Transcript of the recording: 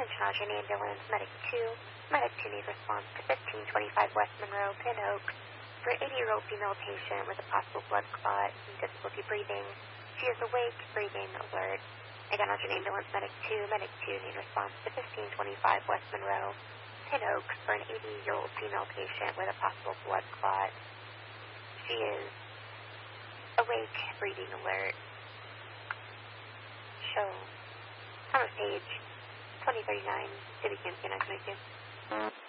Attention Oxygen Ambulance, Medic 2. Medic 2 needs response to 1525 West Monroe, Pin Oak, for an 80-year-old female patient with a possible blood clot and difficulty breathing. She is awake, breathing, alert. Again, Oxygen Ambulance, Medic 2. Medic 2 needs response to 1525 West Monroe, Pin Oak, for an 80-year-old female patient with a possible blood clot. She is awake, breathing, alert. Show Thomas Page, 2039, City Camp, 922.